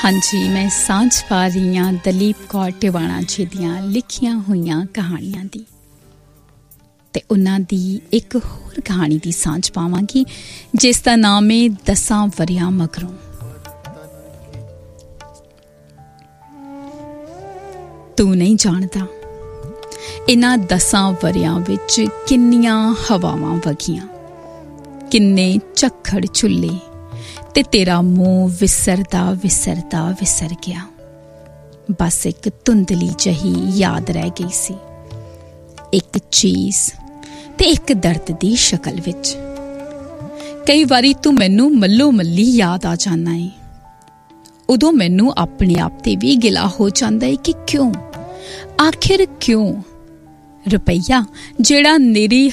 ਹਾਂਜੀ, ਮੈਂ ਸਾਂਝ ਪਾ ਰਹੀ ਹਾਂ ਦਲੀਪ ਕੌਰ ਟਿਵਾਣਾ ਜੀ ਦੀਆਂ ਲਿਖੀਆਂ ਹੋਈਆਂ ਕਹਾਣੀਆਂ ਦੀ, ਤੇ ਉਹਨਾਂ ਦੀ ਇੱਕ ਹੋਰ ਕਹਾਣੀ ਦੀ ਸਾਂਝ ਪਾਵਾਂਗੀ ਜਿਸ ਦਾ ਨਾਮ ਹੈ 10 ਵਰਿਆਂ ਮਗਰੋਂ। ਤੂੰ ਨਹੀਂ ਜਾਣਦਾ ਇਹਨਾਂ 10 ਵਰਿਆਂ ਵਿੱਚ ਕਿੰਨੀਆਂ ਹਵਾਵਾਂ ਵਗੀਆਂ, ਕਿੰਨੇ ਝੱਖੜ ਝੁੱਲੇ, ਤੇ ਤੇਰਾ ਮੂੰਹ ਵਿਸਰਦਾ ਵਿਸਰਦਾ ਵਿਸਰ ਗਿਆ। ਬਸ ਇੱਕ ਧੁੰਦਲੀ ਜਿਹੀ ਯਾਦ ਰਹਿ ਗਈ ਸੀ, ਇੱਕ ਚੀਜ਼ ਤੇ ਇੱਕ ਦਰਦ ਦੀ ਸ਼ਕਲ ਵਿੱਚ। ਕਈ ਵਾਰੀ ਤੂੰ ਮੈਨੂੰ ਮੱਲੋ ਮੱਲੀ ਯਾਦ ਆ ਜਾਣਾ ਏ, ਉਦੋਂ ਮੈਨੂੰ ਆਪਣੇ ਆਪ ਤੇ ਵੀ ਗਿਲਾ ਹੋ ਜਾਂਦਾ ਏ ਕਿ ਕਿਉਂ, ਆਖਿਰ ਕਿਉਂ? ਰੁਪਈਆ ਜਿਹੜਾ ਨਿਰੀ